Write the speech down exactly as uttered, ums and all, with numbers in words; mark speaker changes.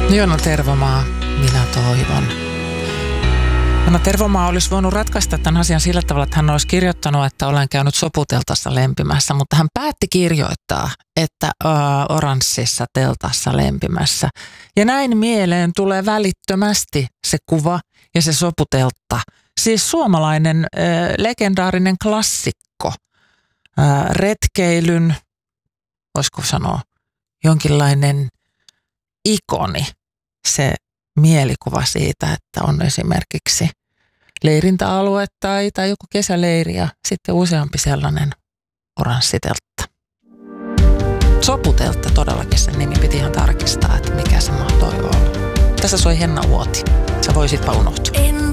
Speaker 1: Joona Tervomaa, minä toivon. Joona Tervomaa olisi voinut ratkaista tämän asian sillä tavalla, että hän olisi kirjoittanut, että olen käynyt soputeltassa lempimässä, mutta hän päätti kirjoittaa, että uh, oranssissa teltassa lempimässä. Ja näin mieleen tulee välittömästi se kuva ja se soputeltta. Siis suomalainen uh, legendaarinen klassikko, uh, retkeilyn, voisiko sanoa, jonkinlainen ikoni, se mielikuva siitä, että on esimerkiksi leirintäalue tai, tai joku kesäleiri ja sitten useampi sellainen oranssiteltta. Soputeltta todellakin sen nimi, piti ihan tarkistaa, että mikä se mahtoi olla. Tässä soi Henna Uoti. Sä voisitpa unohtua.